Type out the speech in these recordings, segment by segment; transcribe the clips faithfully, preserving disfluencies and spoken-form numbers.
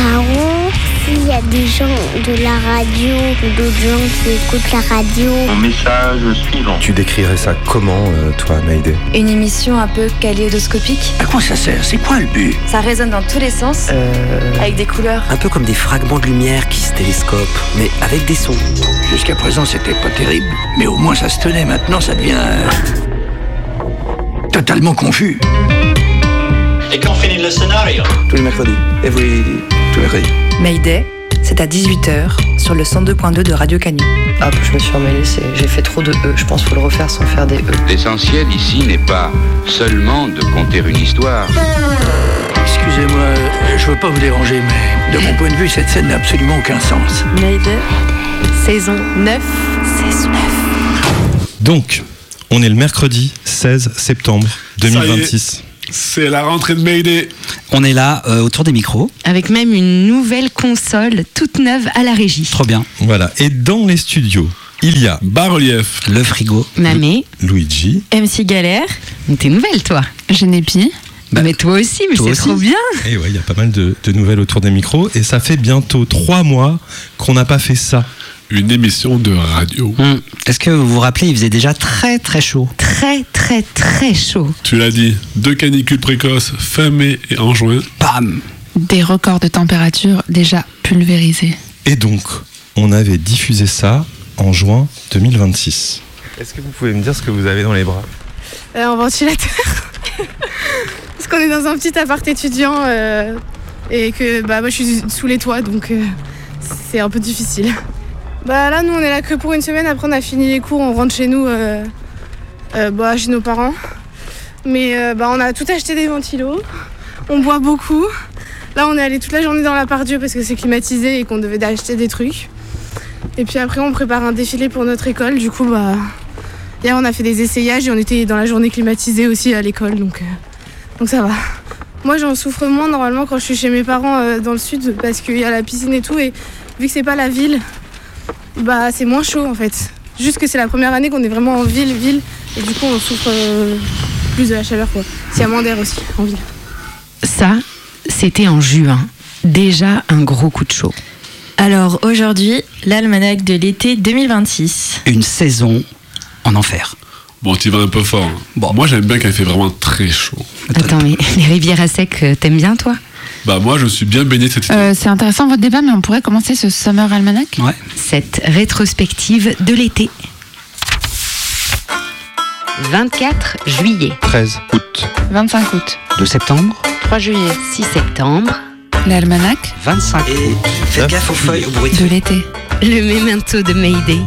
parents, s'il y a des gens de la radio ou d'autres gens qui écoutent la radio. Mon message suivant. Tu décrirais ça comment, euh, toi, Mayday ? Une émission un peu kaléidoscopique. À quoi ça sert ? C'est quoi le but ? Ça résonne dans tous les sens, euh... avec des couleurs. Un peu comme des fragments de lumière qui se télescopent, mais avec des sons. Jusqu'à présent, c'était pas terrible, mais au moins ça se tenait. Maintenant, ça devient... Euh... totalement confus. Et quand finit le scénario ? Tous les mercredis. Every... Tous les mercredis. Mayday, c'est à dix-huit heures sur le cent deux point deux de Radio Canu. Ah, je me suis emmêlée, c'est... j'ai fait trop de E. Je pense qu'il faut le refaire sans faire des E. L'essentiel ici n'est pas seulement de conter une histoire. Excusez-moi, je veux pas vous déranger, mais de mon point de vue, cette scène n'a absolument aucun sens. Mayday, saison neuf. Saison neuf. Donc, on est le mercredi seize septembre deux mille vingt-six. C'est la rentrée de Mayday. On est là euh, autour des micros. Avec même une nouvelle console toute neuve à la régie. Trop bien. Voilà. Et dans les studios, il y a Bas-relief, le frigo, Mamé, Luigi, M C Galère. T'es nouvelle, toi. Genépi. Bah, mais toi aussi, mais toi c'est aussi. trop bien. Et ouais, il y a pas mal de, de nouvelles autour des micros. Et ça fait bientôt trois mois qu'on n'a pas fait ça. une émission de radio. Hum. Est-ce que vous vous rappelez, il faisait déjà très très chaud. Très très très chaud. Tu l'as dit, deux canicules précoces, fin mai et en juin. Bam. Des records de température déjà pulvérisés. Et donc, on avait diffusé ça en juin deux mille vingt-six. Est-ce que vous pouvez me dire ce que vous avez dans les bras ? euh, Un ventilateur. Parce qu'on est dans un petit appart étudiant euh, et que bah, moi je suis sous les toits, donc euh, c'est un peu difficile. Bah là, nous on est là que pour une semaine. Après on a fini les cours, on rentre chez nous, euh, euh, bah, chez nos parents. Mais euh, bah, on a tout acheté des ventilos. On boit beaucoup. Là on est allé toute la journée dans l'appart-dieu parce que c'est climatisé et qu'on devait acheter des trucs. Et puis après on prépare un défilé pour notre école. Du coup bah hier on a fait des essayages et on était dans la journée climatisée aussi à l'école, donc, euh, donc ça va. Moi j'en souffre moins normalement quand je suis chez mes parents euh, dans le sud parce qu'il y a la piscine et tout, et vu que c'est pas la ville, bah c'est moins chaud en fait. Juste que c'est la première année qu'on est vraiment en ville, ville, et du coup on souffre euh, plus de la chaleur quoi. S'il y a moins d'air aussi en ville. Ça, c'était en juin. Déjà un gros coup de chaud. Alors aujourd'hui, l'almanach de l'été deux mille vingt-six. Une saison en enfer. Bon, tu vas un peu fort. Hein. Bon. Moi, j'aime bien quand il fait vraiment très chaud. Attends, mais les rivières à sec, t'aimes bien, toi ? Bah, moi, je suis bien baigné cet été. Euh, c'est intéressant votre débat, mais on pourrait commencer ce Summer Almanac ? Ouais. Cette rétrospective de l'été. vingt-quatre juillet. treize août. vingt-cinq août. deux septembre. trois juillet. six septembre. L'Almanac vingt-cinq août. Faites gaffe aux feuilles, au bruit de de l'été. Le memento de Mayday.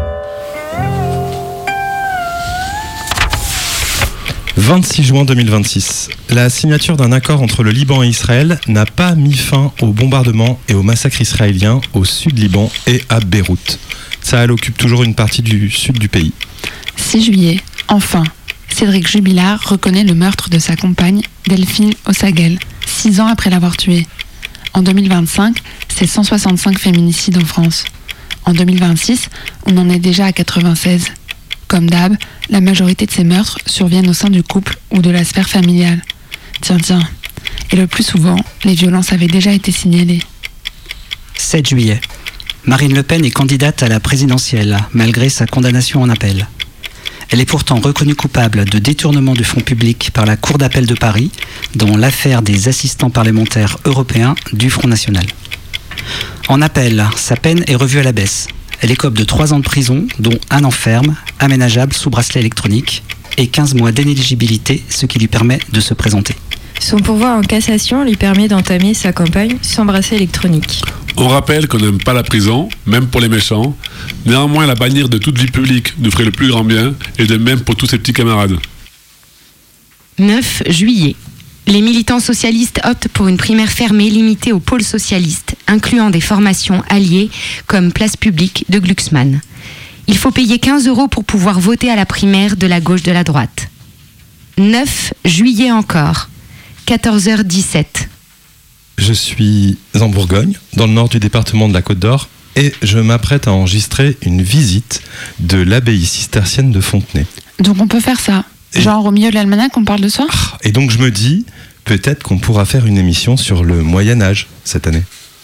vingt-six juin deux mille vingt-six. La signature d'un accord entre le Liban et Israël n'a pas mis fin aux bombardements et aux massacres israéliens au sud Liban et à Beyrouth. Tsahal occupe toujours une partie du sud du pays. six juillet. Enfin, Cédric Jubilard reconnaît le meurtre de sa compagne, Delphine Ossagel, six ans après l'avoir tuée. En deux mille vingt-cinq, c'est cent soixante-cinq féminicides en France. En deux mille vingt-six, on en est déjà à quatre-vingt-seize. Comme d'hab, la majorité de ces meurtres surviennent au sein du couple ou de la sphère familiale. Tiens, tiens. Et le plus souvent, les violences avaient déjà été signalées. sept juillet. Marine Le Pen est candidate à la présidentielle, malgré sa condamnation en appel. Elle est pourtant reconnue coupable de détournement de fonds publics par la Cour d'appel de Paris dans l'affaire des assistants parlementaires européens du Front National. En appel, sa peine est revue à la baisse. Elle écope de trois ans de prison, dont un an ferme, aménageable sous bracelet électronique, et quinze mois d'inéligibilité, ce qui lui permet de se présenter. Son pourvoi en cassation lui permet d'entamer sa campagne sans bracelet électronique. On rappelle qu'on n'aime pas la prison, même pour les méchants. Néanmoins, la bannir de toute vie publique nous ferait le plus grand bien, et de même pour tous ses petits camarades. neuf juillet. Les militants socialistes optent pour une primaire fermée limitée au pôle socialiste, incluant des formations alliées comme Place Publique de Glucksmann. Il faut payer quinze euros pour pouvoir voter à la primaire de la gauche de la droite. neuf juillet encore, quatorze heures dix-sept. Je suis en Bourgogne, dans le nord du département de la Côte d'Or, et je m'apprête à enregistrer une visite de l'abbaye cistercienne de Fontenay. Donc on peut faire ça. Et... Genre au milieu de l'almanach, on parle de ça ? Et donc je me dis, peut-être qu'on pourra faire une émission sur le Moyen-Âge cette année.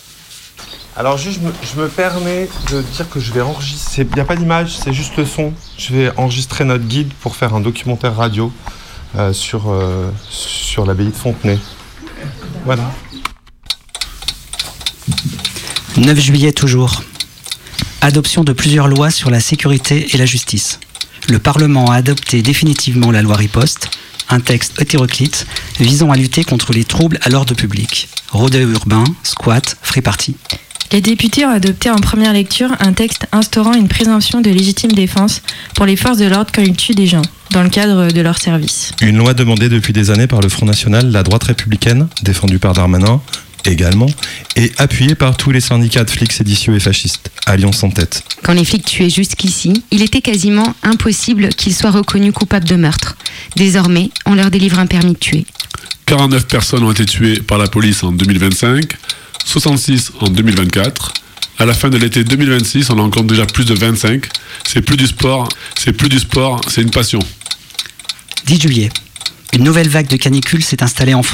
Alors juste, je me, je me permets de dire que je vais enregistrer, il n'y a pas d'image, c'est juste le son. Je vais enregistrer notre guide pour faire un documentaire radio euh, sur, euh, sur l'abbaye de Fontenay. Voilà. neuf juillet toujours. Adoption de plusieurs lois sur la sécurité et la justice. Le Parlement a adopté définitivement la loi Riposte, un texte hétéroclite visant à lutter contre les troubles à l'ordre public. Rodéo urbain, squat, free party. Les députés ont adopté en première lecture un texte instaurant une présomption de légitime défense pour les forces de l'ordre quand ils tuent des gens, dans le cadre de leur service. Une loi demandée depuis des années par le Front National, la droite républicaine, défendue par Darmanin, également, et appuyée par tous les syndicats de flics séditieux et fascistes, Alliance en tête. Quand les flics tuaient jusqu'ici, il était quasiment impossible qu'ils soient reconnus coupables de meurtre. Désormais, on leur délivre un permis de tuer. quarante-neuf personnes ont été tuées par la police en deux mille vingt-cinq, soixante-six en deux mille vingt-quatre. À la fin de l'été deux mille vingt-six, on en compte déjà plus de vingt-cinq. C'est plus du sport, c'est plus du sport, c'est une passion. dix juillet. Une nouvelle vague de canicule s'est installée en France.